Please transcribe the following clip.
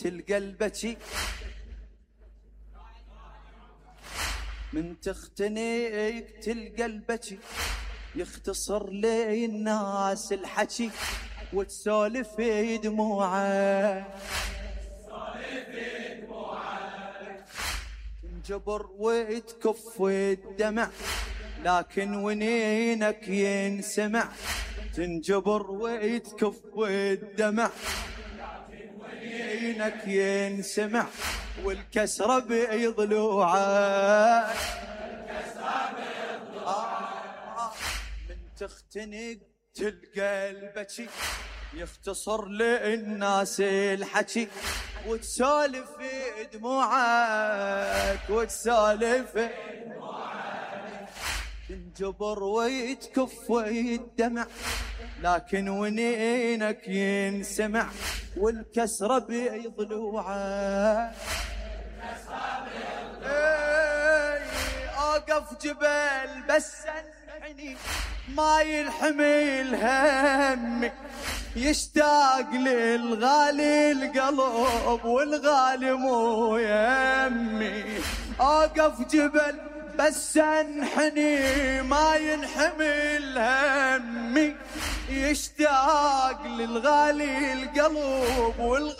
تلقى البكي من تختنيك تلقى البكي يختصر لي الناس الحكي وتسولف في دموعك تنجبر وتكف الدمع لكن ونينك ينسمع تنجبر وتكف الدمع لكن ونينك ينسمع والكسرة بضلوعك من تختنق تلقى البكي يختصر للناس الحكي وتسولف في دموعك وتسولف في دموعك تنجبر ويتكف الدمع لكن ونينك ينسمع والكسرة بضلوعك اوقف جبل بس انحني ما ينحمل همي يشتاق للغالي القلب والغالي مو يمي اوقف جبل بس انحني ما ينحمل همي يشتاق للغالي القلب والغالي